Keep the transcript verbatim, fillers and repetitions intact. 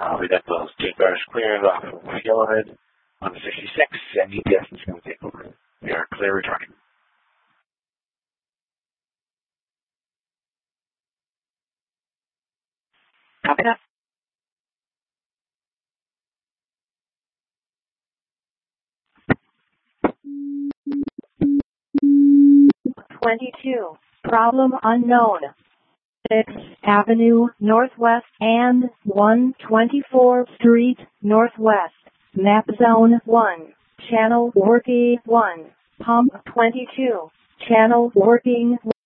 Uh, we got those T cars cleared off of Yellowhead on sixty-six, and E P S is going to take over. We are clear returning. Copy that. twenty-two. Problem unknown. sixth Avenue Northwest and one twenty-fourth Street Northwest. Map zone one. Channel working one. Pump twenty-two. Channel working